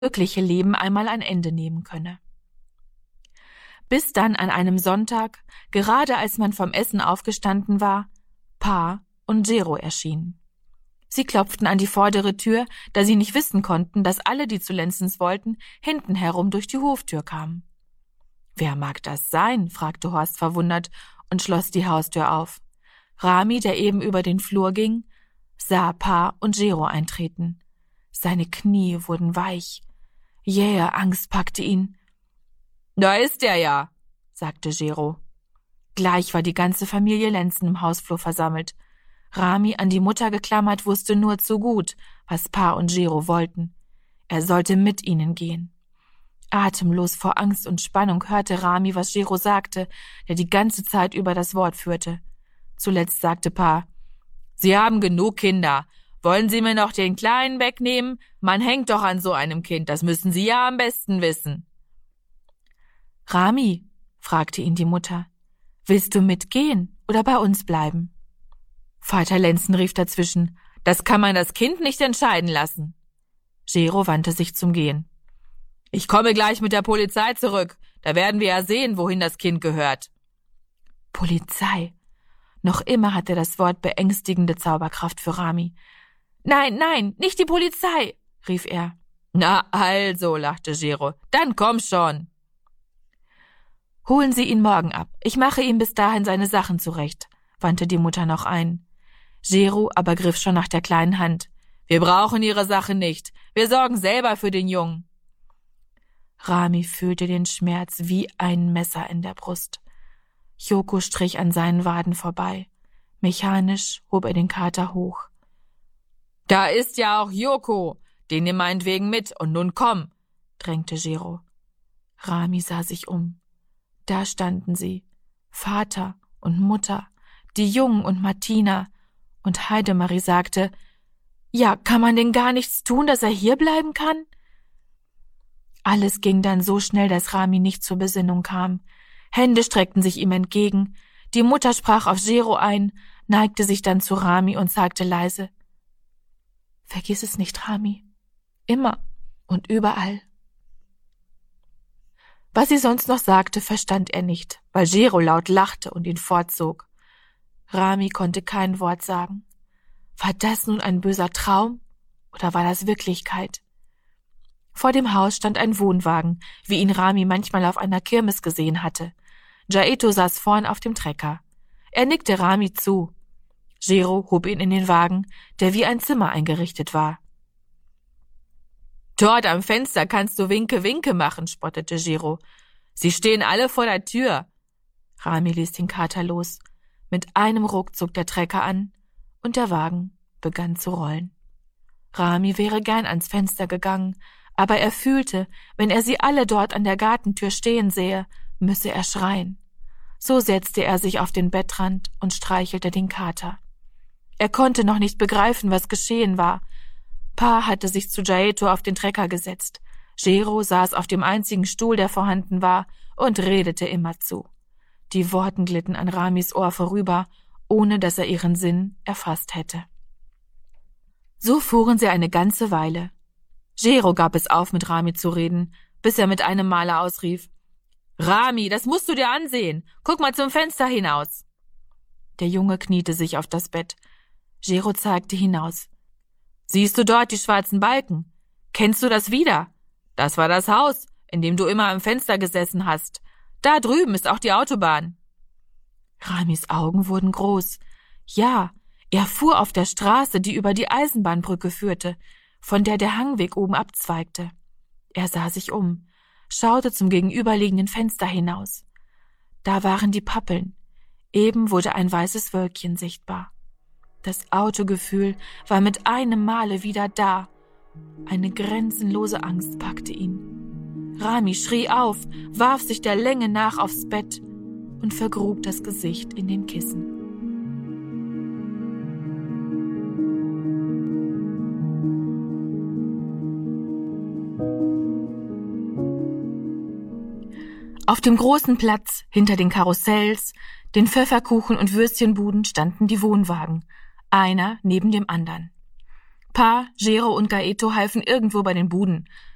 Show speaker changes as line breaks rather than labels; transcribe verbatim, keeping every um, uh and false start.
wirkliche Leben einmal ein Ende nehmen könne. Bis dann an einem Sonntag, gerade als man vom Essen aufgestanden war, Pa und Gero erschienen. Sie klopften an die vordere Tür, da sie nicht wissen konnten, dass alle, die zu Lenzens wollten, hinten herum durch die Hoftür kamen. »Wer mag das sein?« fragte Horst verwundert und schloss die Haustür auf. Rami, der eben über den Flur ging, sah Pa und Gero eintreten. Seine Knie wurden weich. Jähe Angst packte ihn. »Da ist er ja«, sagte Gero. Gleich war die ganze Familie Lenzen im Hausflur versammelt. Rami, an die Mutter geklammert, wusste nur zu gut, was Pa und Gero wollten. Er sollte mit ihnen gehen. Atemlos vor Angst und Spannung hörte Rami, was Gero sagte, der die ganze Zeit über das Wort führte. Zuletzt sagte Pa: »Sie haben genug Kinder. Wollen Sie mir noch den Kleinen wegnehmen? Man hängt doch an so einem Kind, das müssen Sie ja am besten wissen.« »Rami«, fragte ihn die Mutter, »willst du mitgehen oder bei uns bleiben?« Vater Lenzen rief dazwischen: »Das kann man das Kind nicht entscheiden lassen.« Gero wandte sich zum Gehen. »Ich komme gleich mit der Polizei zurück. Da werden wir ja sehen, wohin das Kind gehört.« Polizei. Noch immer hatte das Wort beängstigende Zauberkraft für Rami. »Nein, nein, nicht die Polizei«, rief er. »Na also«, lachte Gero, »dann komm schon.« »Holen Sie ihn morgen ab. Ich mache ihm bis dahin seine Sachen zurecht«, wandte die Mutter noch ein. Gero aber griff schon nach der kleinen Hand. »Wir brauchen Ihre Sache nicht. Wir sorgen selber für den Jungen.« Rami fühlte den Schmerz wie ein Messer in der Brust. Joko strich an seinen Waden vorbei. Mechanisch hob er den Kater hoch. »Da ist ja auch Joko. Den nimm meinetwegen mit und nun komm«, drängte Gero. Rami sah sich um. Da standen sie, Vater und Mutter, die Jungen und Martina, und Heidemarie sagte: »Ja, kann man denn gar nichts tun, dass er hier bleiben kann?« Alles ging dann so schnell, dass Rami nicht zur Besinnung kam. Hände streckten sich ihm entgegen. Die Mutter sprach auf Gero ein, neigte sich dann zu Rami und sagte leise: »Vergiss es nicht, Rami. Immer und überall.« Was sie sonst noch sagte, verstand er nicht, weil Gero laut lachte und ihn fortzog. Rami konnte kein Wort sagen. War das nun ein böser Traum oder war das Wirklichkeit? Vor dem Haus stand ein Wohnwagen, wie ihn Rami manchmal auf einer Kirmes gesehen hatte. Jaeto saß vorn auf dem Trecker. Er nickte Rami zu. Gero hob ihn in den Wagen, der wie ein Zimmer eingerichtet war. »Dort am Fenster kannst du Winke, Winke machen«, spottete Gero. »Sie stehen alle vor der Tür.« Rami ließ den Kater los. Mit einem Ruck zog der Trecker an und der Wagen begann zu rollen. Rami wäre gern ans Fenster gegangen, aber er fühlte, wenn er sie alle dort an der Gartentür stehen sähe, müsse er schreien. So setzte er sich auf den Bettrand und streichelte den Kater. Er konnte noch nicht begreifen, was geschehen war. Pa hatte sich zu Jaeto auf den Trecker gesetzt. Gero saß auf dem einzigen Stuhl, der vorhanden war, und redete immerzu. Die Worte glitten an Ramis Ohr vorüber, ohne dass er ihren Sinn erfasst hätte. So fuhren sie eine ganze Weile. Gero gab es auf, mit Rami zu reden, bis er mit einem Male ausrief: »Rami, das musst du dir ansehen. Guck mal zum Fenster hinaus.« Der Junge kniete sich auf das Bett. Gero zeigte hinaus. »Siehst du dort die schwarzen Balken? Kennst du das wieder? Das war das Haus, in dem du immer am Fenster gesessen hast. Da drüben ist auch die Autobahn.« Ramis Augen wurden groß. Ja, er fuhr auf der Straße, die über die Eisenbahnbrücke führte, von der der Hangweg oben abzweigte. Er sah sich um, schaute zum gegenüberliegenden Fenster hinaus. Da waren die Pappeln. Eben wurde ein weißes Wölkchen sichtbar. Das Autogefühl war mit einem Male wieder da. Eine grenzenlose Angst packte ihn. Rami schrie auf, warf sich der Länge nach aufs Bett und vergrub das Gesicht in den Kissen. Auf dem großen Platz hinter den Karussells, den Pfefferkuchen- und Würstchenbuden standen die Wohnwagen, einer neben dem anderen. Pa, Gero und Jaeto halfen irgendwo bei den Buden.